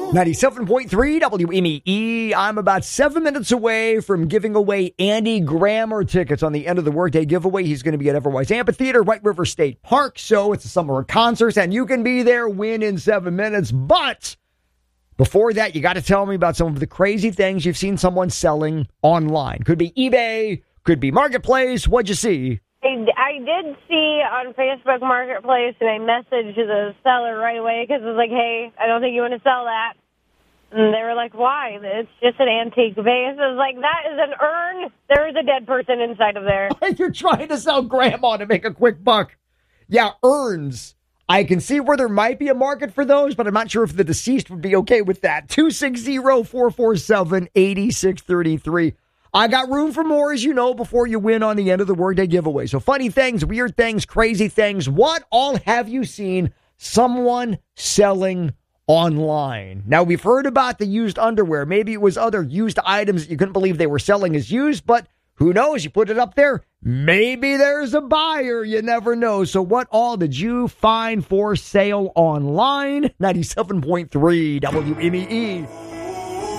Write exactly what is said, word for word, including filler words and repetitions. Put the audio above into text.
ninety-seven point three W M E E. I'm about seven minutes away from giving away Andy Grammer tickets on the end of the workday giveaway. He's going to be at Everwise Amphitheater, White River State Park. So it's a summer of concerts, and you can be there, win in seven minutes. But before that, you got to tell me about some of the crazy things you've seen someone selling online. Could be eBay, could be Marketplace. What'd you see? I, I did see on Facebook Marketplace, and I messaged the seller right away because I was like, hey, I don't think you want to sell that. And they were like, why? It's just an antique vase. I was like, that is an urn. There is a dead person inside of there. You're trying to sell grandma to make a quick buck. Yeah, urns. I can see where there might be a market for those, but I'm not sure if the deceased would be okay with that. two six zero, four four seven, eight six three three. I got room for more, as you know, before you win on the end of the workday giveaway. So funny things, weird things, crazy things. What all have you seen someone selling online? Now, we've heard about the used underwear. Maybe it was other used items that you couldn't believe they were selling as used, but who knows? You put it up there, maybe there's a buyer. You never know. So what all did you find for sale online? ninety-seven point three W M E E.